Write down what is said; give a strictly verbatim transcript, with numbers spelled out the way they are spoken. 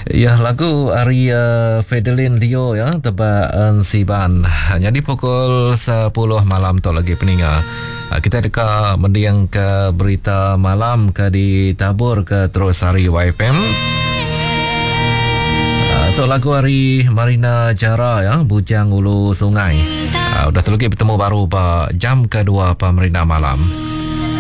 Ya, lagu Arya Fidelin Leo ya, tebak Siban. Jadi pukul sepuluh malam tu lagi peninga. Kita dekat mendiang ke berita malam ke ditabur ke terus hari Y F M. Itu lagu hari Marina Jara ya, Bujang Ulu Sungai. Uh, udah terlagi bertemu baru pa jam kedua pa Marina malam.